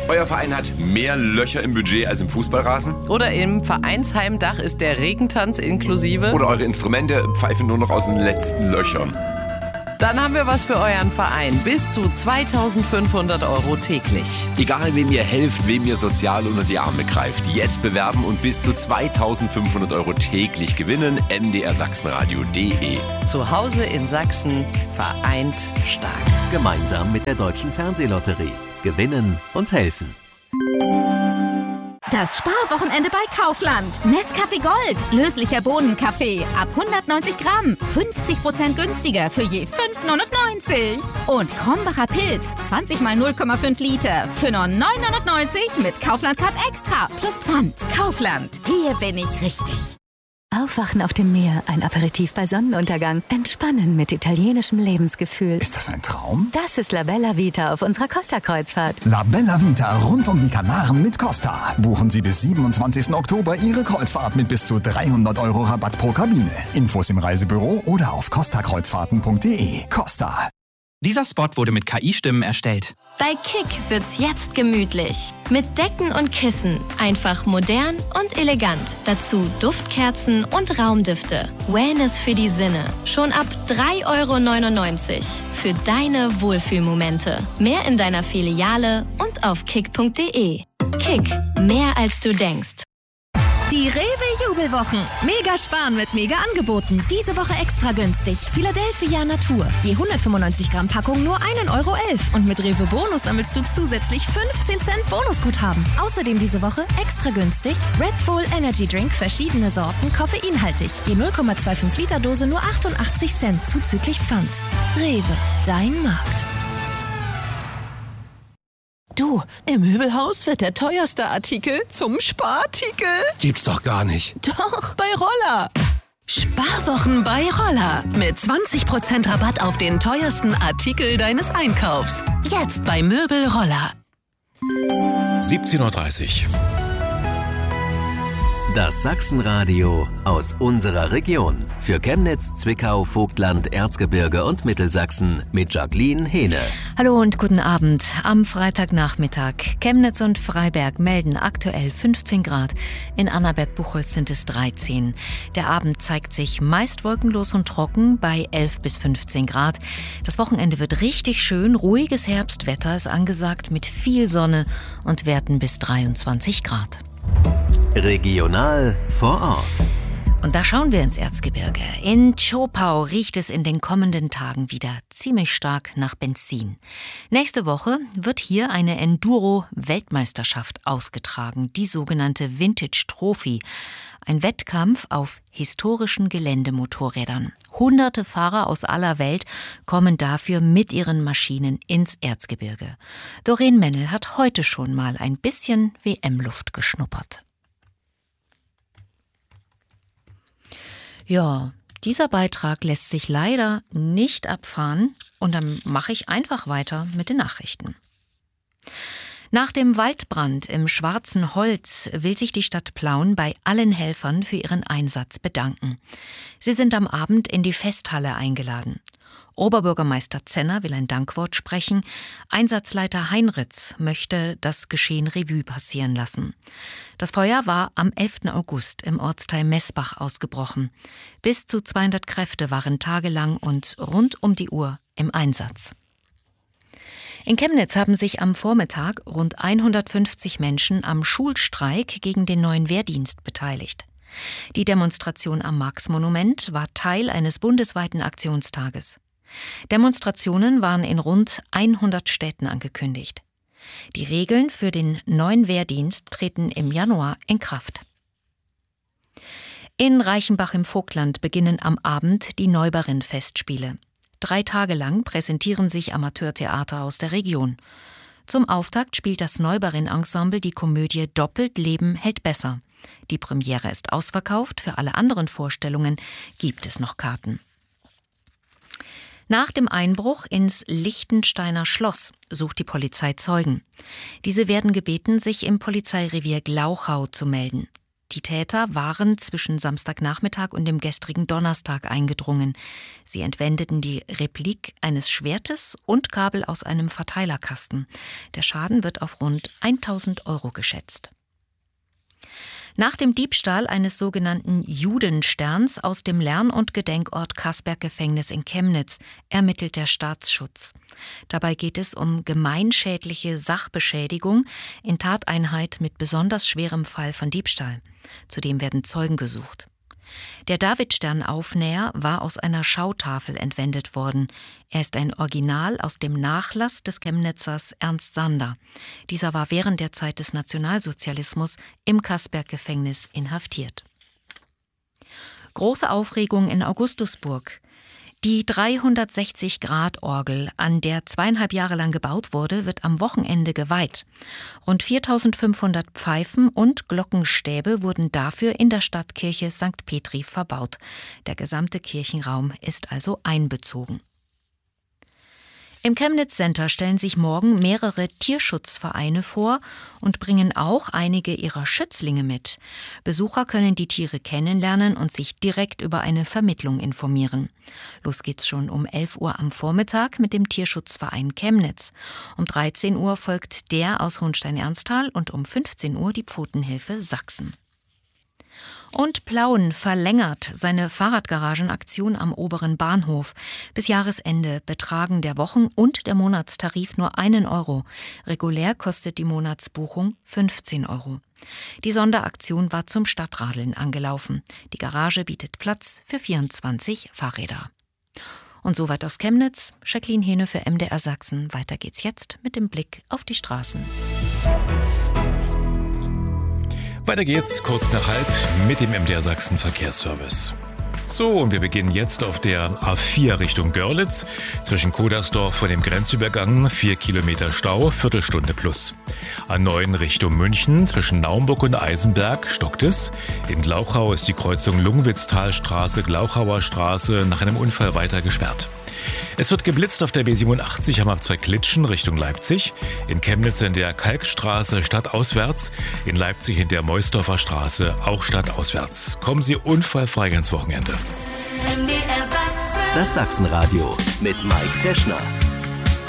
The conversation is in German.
Euer Verein hat mehr Löcher im Budget als im Fußballrasen? Oder im Vereinsheimdach ist der Regentanz inklusive? Oder eure Instrumente pfeifen nur noch aus den letzten Löchern? Dann haben wir was für euren Verein. Bis zu 2.500 € täglich. Egal, wem ihr helft, wem ihr sozial unter die Arme greift. Jetzt bewerben und bis zu 2.500 € täglich gewinnen. mdrsachsenradio.de. Zu Hause in Sachsen, vereint stark. Gemeinsam mit der Deutschen Fernsehlotterie. Gewinnen und helfen. Das Sparwochenende bei Kaufland. Nescafé Gold, löslicher Bohnenkaffee. Ab 190 Gramm. 50% günstiger für je 5,99 €. Und Krombacher Pilz, 20 mal 0,5 Liter. Für nur 9,99 € mit Kaufland-Card Extra. Plus Pfand. Kaufland. Hier bin ich richtig. Aufwachen auf dem Meer, ein Aperitif bei Sonnenuntergang, entspannen mit italienischem Lebensgefühl. Ist das ein Traum? Das ist La Bella Vita auf unserer Costa-Kreuzfahrt. La Bella Vita rund um die Kanaren mit Costa. Buchen Sie bis 27. Oktober Ihre Kreuzfahrt mit bis zu 300 € Rabatt pro Kabine. Infos im Reisebüro oder auf costakreuzfahrten.de. Costa. Dieser Spot wurde mit KI-Stimmen erstellt. Bei Kick wird's jetzt gemütlich. Mit Decken und Kissen. Einfach modern und elegant. Dazu Duftkerzen und Raumdüfte. Wellness für die Sinne. Schon ab 3,99 € für deine Wohlfühlmomente. Mehr in deiner Filiale und auf kick.de. Kick. Mehr als du denkst. Die Rewe-Jubelwochen. Mega sparen mit Mega-Angeboten. Diese Woche extra günstig. Philadelphia Natur. Je 195 Gramm Packung nur 1,11 € Und mit Rewe Bonus sammelst du zusätzlich 15 Cent Bonusguthaben. Außerdem diese Woche extra günstig Red Bull Energy Drink, verschiedene Sorten, koffeinhaltig. Je 0,25 Liter Dose nur 88 Cent zuzüglich Pfand. Rewe, dein Markt. Du, im Möbelhaus wird der teuerste Artikel zum Sparartikel. Gibt's doch gar nicht. Doch, bei Roller. Sparwochen bei Roller. Mit 20% Rabatt auf den teuersten Artikel deines Einkaufs. Jetzt bei Möbel Roller. 17:30 Uhr. Das Sachsenradio aus unserer Region. Für Chemnitz, Zwickau, Vogtland, Erzgebirge und Mittelsachsen mit Jacqueline Hehne. Hallo und guten Abend. Am Freitagnachmittag. Chemnitz und Freiberg melden aktuell 15 Grad. In Annaberg-Buchholz sind es 13. Der Abend zeigt sich meist wolkenlos und trocken bei 11 bis 15 Grad. Das Wochenende wird richtig schön. Ruhiges Herbstwetter ist angesagt mit viel Sonne und Werten bis 23 Grad. Regional vor Ort. Und da schauen wir ins Erzgebirge. In Zschopau riecht es in den kommenden Tagen wieder ziemlich stark nach Benzin. Nächste Woche wird hier eine Enduro-Weltmeisterschaft ausgetragen, die sogenannte Vintage Trophy. Ein Wettkampf auf historischen Geländemotorrädern. Hunderte Fahrer aus aller Welt kommen dafür mit ihren Maschinen ins Erzgebirge. Doreen Mennel hat heute schon mal ein bisschen WM-Luft geschnuppert. Ja, dieser Beitrag lässt sich leider nicht abfahren und dann mache ich einfach weiter mit den Nachrichten. Nach dem Waldbrand im Schwarzen Holz will sich die Stadt Plauen bei allen Helfern für ihren Einsatz bedanken. Sie sind am Abend in die Festhalle eingeladen. Oberbürgermeister Zenner will ein Dankwort sprechen. Einsatzleiter Heinritz möchte das Geschehen Revue passieren lassen. Das Feuer war am 11. August im Ortsteil Messbach ausgebrochen. Bis zu 200 Kräfte waren tagelang und rund um die Uhr im Einsatz. In Chemnitz haben sich am Vormittag rund 150 Menschen am Schulstreik gegen den neuen Wehrdienst beteiligt. Die Demonstration am Marx-Monument war Teil eines bundesweiten Aktionstages. Demonstrationen waren in rund 100 Städten angekündigt. Die Regeln für den neuen Wehrdienst treten im Januar in Kraft. In Reichenbach im Vogtland beginnen am Abend die Neubarin-Festspiele. 3 Tage lang präsentieren sich Amateurtheater aus der Region. Zum Auftakt spielt das Neubarin-Ensemble die Komödie Doppelt Leben hält besser. Die Premiere ist ausverkauft, für alle anderen Vorstellungen gibt es noch Karten. Nach dem Einbruch ins Lichtensteiner Schloss sucht die Polizei Zeugen. Diese werden gebeten, sich im Polizeirevier Glauchau zu melden. Die Täter waren zwischen Samstagnachmittag und dem gestrigen Donnerstag eingedrungen. Sie entwendeten die Replik eines Schwertes und Kabel aus einem Verteilerkasten. Der Schaden wird auf rund 1.000 Euro geschätzt. Nach dem Diebstahl eines sogenannten Judensterns aus dem Lern- und Gedenkort Kasberg-Gefängnis in Chemnitz ermittelt der Staatsschutz. Dabei geht es um gemeinschädliche Sachbeschädigung in Tateinheit mit besonders schwerem Fall von Diebstahl. Zudem werden Zeugen gesucht. Der Davidstern-Aufnäher war aus einer Schautafel entwendet worden. Er ist ein Original aus dem Nachlass des Chemnitzers Ernst Sander. Dieser war während der Zeit des Nationalsozialismus im Kasberg-Gefängnis inhaftiert. Große Aufregung in Augustusburg. Die 360-Grad-Orgel, an der 2,5 Jahre lang gebaut wurde, wird am Wochenende geweiht. Rund 4.500 Pfeifen und Glockenstäbe wurden dafür in der Stadtkirche St. Petri verbaut. Der gesamte Kirchenraum ist also einbezogen. Im Chemnitz Center stellen sich morgen mehrere Tierschutzvereine vor und bringen auch einige ihrer Schützlinge mit. Besucher können die Tiere kennenlernen und sich direkt über eine Vermittlung informieren. Los geht's schon um 11 Uhr am Vormittag mit dem Tierschutzverein Chemnitz. Um 13 Uhr folgt der aus Hohenstein-Ernsthal und um 15 Uhr die Pfotenhilfe Sachsen. Und Plauen verlängert seine Fahrradgaragenaktion am oberen Bahnhof. Bis Jahresende betragen der Wochen- und der Monatstarif nur 1 Euro. Regulär kostet die Monatsbuchung 15 Euro. Die Sonderaktion war zum Stadtradeln angelaufen. Die Garage bietet Platz für 24 Fahrräder. Und soweit aus Chemnitz. Jacqueline Hehne für MDR Sachsen. Weiter geht's jetzt mit dem Blick auf die Straßen. Weiter geht's kurz nach 1:30 mit dem MDR Sachsen Verkehrsservice. So, und wir beginnen jetzt auf der A4 Richtung Görlitz. Zwischen Kodersdorf und dem Grenzübergang 4 Kilometer Stau, Viertelstunde plus. A9 Richtung München, zwischen Naumburg und Eisenberg stockt es. In Glauchau ist die Kreuzung Lungwitztalstraße, Glauchauer Straße nach einem Unfall weiter gesperrt. Es wird geblitzt auf der B87 am Abzweig Klitschen Richtung Leipzig, in Chemnitz in der Kalkstraße stadtauswärts, in Leipzig in der Meusdorfer Straße auch stadtauswärts. Kommen Sie unfallfrei ins Wochenende. Das Sachsenradio mit Mike Teschner.